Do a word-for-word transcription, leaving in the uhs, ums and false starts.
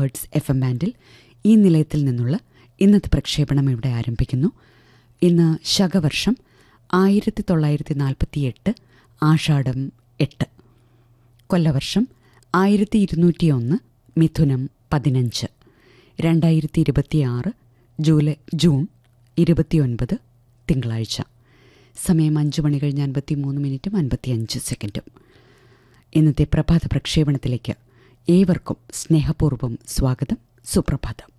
Hertz F M ബാൻഡിൽ ഈ നിലയത്തിൽ നിന്നുള്ള ഇന്നത്തെ പ്രക്ഷേപണം ഇവിടെ ആരംഭിക്കുന്നു. ഇന്ന് ശകവർഷം ആയിരത്തി തൊള്ളായിരത്തി നാൽപ്പത്തി എട്ട് ആഷാഢം എട്ട്, കൊല്ലവർഷം ആയിരത്തി ഇരുന്നൂറ്റി ഒന്ന് മിഥുനം പതിനഞ്ച്, രണ്ടായിരത്തി ഇരുപത്തിയാറ് ജൂലൈ ജൂൺ ഇരുപത്തിയൊൻപത് തിങ്കളാഴ്ച. സമയം അഞ്ച് മണി കഴിഞ്ഞ് അൻപത്തി മൂന്ന് മിനിറ്റും അൻപത്തിയഞ്ച് സെക്കൻഡും. ഇന്നത്തെ പ്രഭാത പ്രക്ഷേപണത്തിലേക്ക് ഏവർക്കും സ്നേഹപൂർവ്വം സ്വാഗതം. സുപ്രഭാതം.